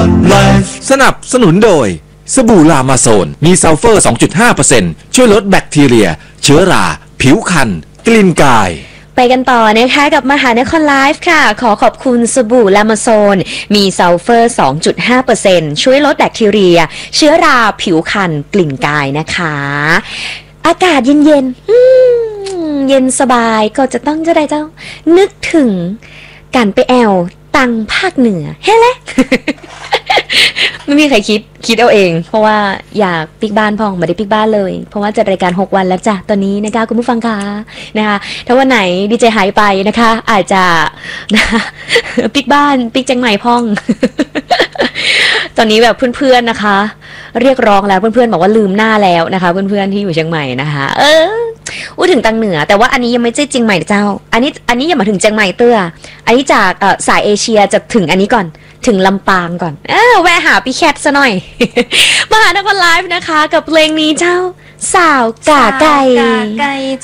สนับสนุนโดยสบู่ลามาโซนมีซัลเฟอร์ 2.5% ช่วยลดแบคทีเรียเชื้อราผิวคันกลิ่นกายไปกันต่อนะคะกับมหานครไลฟ์ค่ะขอขอบคุณสบู่ลามาโซนมีซัลเฟอร์ 2.5% ช่วยลดแบคทีเรียเชื้อราผิวคันกลิ่นกายนะคะอากาศเย็นๆเย็นสบายก็จะต้องจะได้เจ้านึกถึงการไปแอวตังภาคเหนือเฮ้ยแหละ ไม่มีใครคิดเอาเองเพราะว่าอยากปิกบ้านพองไม่ได้ปิกบ้านเลยเพราะว่าจัดรายการ6 วันแล้วจ้ะตอนนี้นะคะคุณผู้ฟังคะนะคะถ้าวันไหนดีเจหายไปนะคะอาจจะนะคะปิกบ้านปิกแจงใหม่พอง ตอนนี้แบบเพื่อนๆนะคะเรียกร้องแล้วเพื่อนๆบอกว่าลืมหน้าแล้วนะคะเพื่อนๆที่อยู่เชียงใหม่นะคะถึงตังเหนือแต่ว่าอันนี้ยังไม่ใช่เชียงใหม่เจ้าอันนี้ยังมาถึงเชียงใหม่เตื้ออันนี้จากสายเอเชียจะถึงอันนี้ก่อนถึงลำปางก่อนแวะหาพี่แคทซะหน่อย มหานครไลฟ์นะคะกับเพลงนี้เจ้าสาวกาไก่